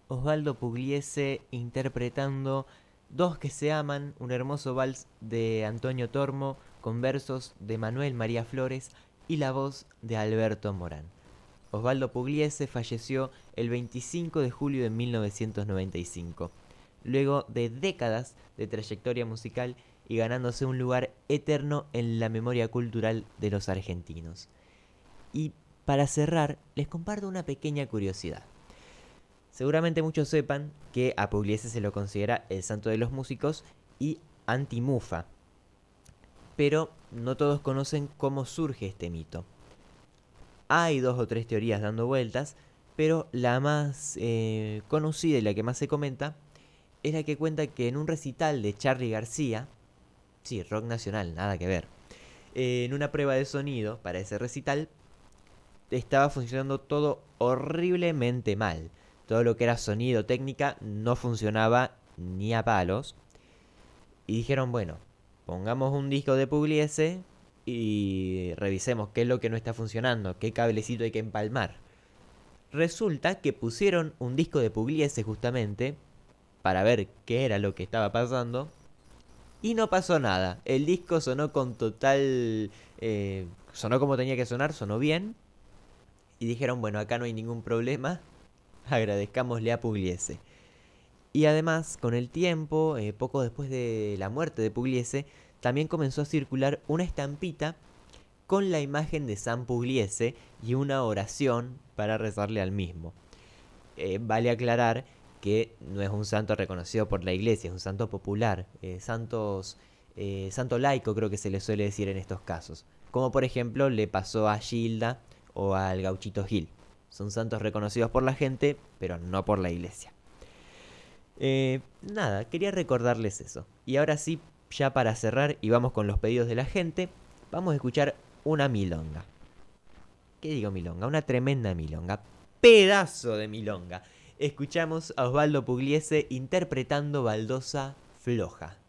Osvaldo Pugliese interpretando Dos que se aman, un hermoso vals de Antonio Tormo con versos de Manuel María Flores y la voz de Alberto Morán. Osvaldo Pugliese falleció el 25 de julio de 1995, luego de décadas de trayectoria musical y ganándose un lugar eterno en la memoria cultural de los argentinos. Y para cerrar, les comparto una pequeña curiosidad. Seguramente muchos sepan que a Pugliese se lo considera el santo de los músicos y antimufa, pero no todos conocen cómo surge este mito. Hay dos o tres teorías dando vueltas, pero la más conocida y la que más se comenta es la que cuenta que en un recital de Charly García, sí, rock nacional, nada que ver, en una prueba de sonido para ese recital estaba funcionando todo horriblemente mal. Todo lo que era sonido, técnica, no funcionaba ni a palos. Y dijeron, bueno, pongamos un disco de Pugliese y revisemos qué es lo que no está funcionando, qué cablecito hay que empalmar. Resulta que pusieron un disco de Pugliese justamente para ver qué era lo que estaba pasando y no pasó nada. El disco sonó con total... sonó como tenía que sonar, sonó bien. Y dijeron, bueno, acá no hay ningún problema, agradezcámosle a Pugliese. Y además, con el tiempo, poco después de la muerte de Pugliese, también comenzó a circular una estampita con la imagen de San Pugliese y una oración para rezarle al mismo. Vale aclarar que no es un santo reconocido por la iglesia, es un santo popular, santo laico creo que se le suele decir en estos casos. Como por ejemplo le pasó a Gilda o al gauchito Gil. Son santos reconocidos por la gente, pero no por la iglesia. Nada, quería recordarles eso. Y ahora sí, ya para cerrar y vamos con los pedidos de la gente, vamos a escuchar una milonga. ¿Qué digo milonga? Una tremenda milonga. Pedazo de milonga. Escuchamos a Osvaldo Pugliese interpretando Baldosa Floja.